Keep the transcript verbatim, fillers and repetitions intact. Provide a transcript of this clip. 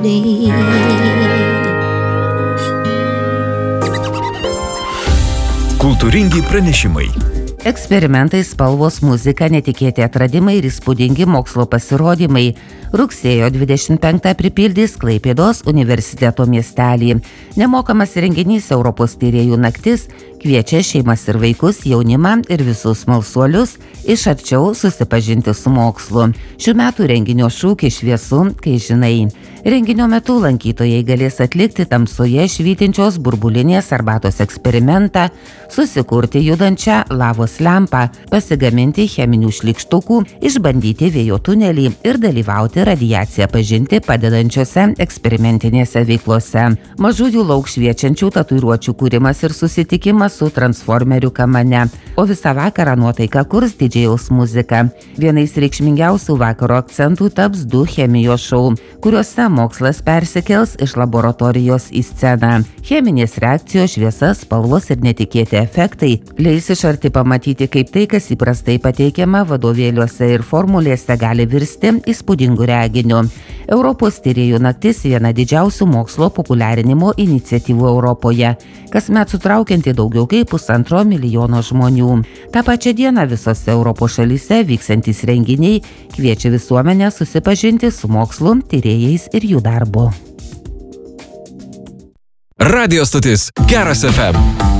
beauty. Kultūringi pranešimai. Eksperimentai, spalvos, muzika, netikėti atradimai ir įspūdingi mokslo pasirodymai. Rugsėjo dvidešimt penktą pripildys Klaipėdos universiteto miestelį. Nemokamas renginys Europos tyrėjų naktis kviečia šeimas ir vaikus, jaunimą ir visus smalsuolius iš arčiau susipažinti su mokslu. Šių metų renginio šūkis šviesu, kai žinai. Renginio metu lankytojai galės atlikti tamsoje švytinčios burbulinės arbatos eksperimentą, susikurti judančią lavos lempą, pasigaminti cheminių šlykštukų, išbandyti vėjo tunelį ir dalyvauti radiaciją pažinti padedančiose eksperimentinėse veiklose. Mažųjų lauk šviečiančių tatuiruočių kūrimas ir susitikimas su transformerių kamane, o visą vakarą nuotaiką kurs didžėjaus muzika. Vienais reikšmingiausių vakaro akcentų taps du chemijos šou, kuriuose mokslas persikels iš laboratorijos į sceną. Cheminės reakcijos, šviesa, spalvos ir netikėti efektai leis iš arti pamatyti, kaip tai, kas įprastai pateikiama vadovėliuose ir formulėse, gali virsti įspūdingu reginiu. Europos tyrėjų naktis viena didžiausių mokslo populiarinimo iniciatyvų Europoje, kasmet sutraukianti daugiau kaip pusantro milijono žmonių. Ta pačia diena visose Europos šalyse vyksiantys renginiai kviečia visuomenę susipažinti su mokslu, tyrėjais ir jų darbu. Radio stotis Geras F M.